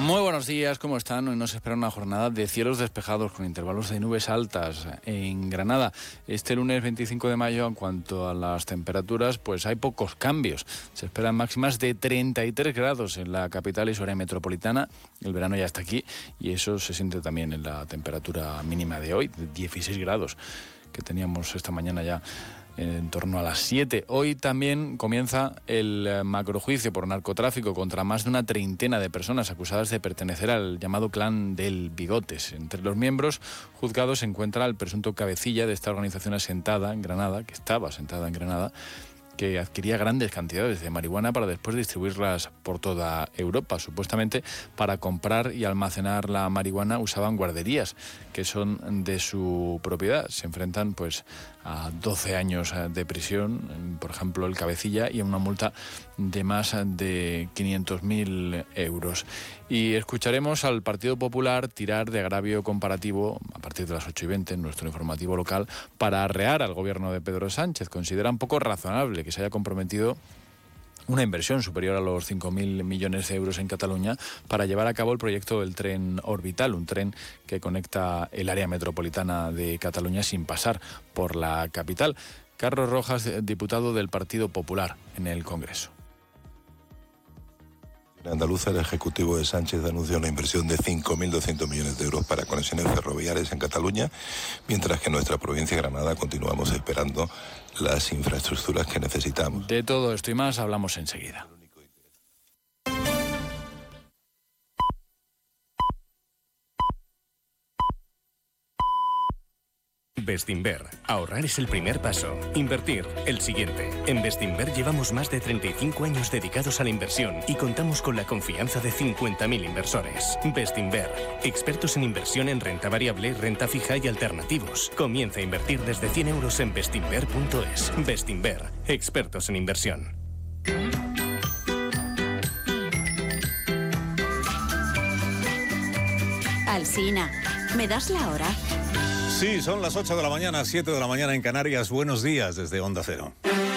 Muy buenos días, ¿cómo están? Hoy nos espera una jornada de cielos despejados con intervalos de nubes altas en Granada. Este lunes 25 de mayo, en cuanto a las temperaturas, pues hay pocos cambios. Se esperan máximas de 33 grados en la capital y su área metropolitana. El verano ya está aquí y eso se siente también en la temperatura mínima de hoy, de 16 grados, que teníamos esta mañana ya en torno a las 7. Hoy también comienza el macrojuicio por narcotráfico contra más de una treintena de personas acusadas de pertenecer al llamado clan del Bigotes. Entre los miembros juzgados se encuentra el presunto cabecilla de esta organización asentada en Granada, que estaba asentada en Granada, que adquiría grandes cantidades de marihuana para después distribuirlas por toda Europa. Supuestamente, para comprar y almacenar la marihuana usaban guarderías que son de su propiedad. Se enfrentan pues a 12 años de prisión, por ejemplo, el cabecilla, y a una multa de más de 500.000 euros. Y escucharemos al Partido Popular tirar de agravio comparativo a partir de las 8:20 en nuestro informativo local para arrear al gobierno de Pedro Sánchez. Consideran poco razonable que se haya comprometido una inversión superior a los 5.000 millones de euros en Cataluña para llevar a cabo el proyecto del tren orbital, un tren que conecta el área metropolitana de Cataluña sin pasar por la capital. Carlos Rojas, diputado del Partido Popular en el Congreso. En Andalucía, el Ejecutivo de Sánchez anunció una inversión de 5.200 millones de euros para conexiones ferroviarias en Cataluña, mientras que en nuestra provincia de Granada continuamos esperando las infraestructuras que necesitamos. De todo esto y más hablamos enseguida. Bestinver. Ahorrar es el primer paso. Invertir, el siguiente. En Bestinver llevamos más de 35 años dedicados a la inversión y contamos con la confianza de 50.000 inversores. Bestinver. Expertos en inversión en renta variable, renta fija y alternativos. Comienza a invertir desde 100 euros en bestinver.es. Bestinver. Expertos en inversión. Alsina, ¿me das la hora? Sí, son las 8 de la mañana, 7 de la mañana en Canarias. Buenos días desde Onda Cero.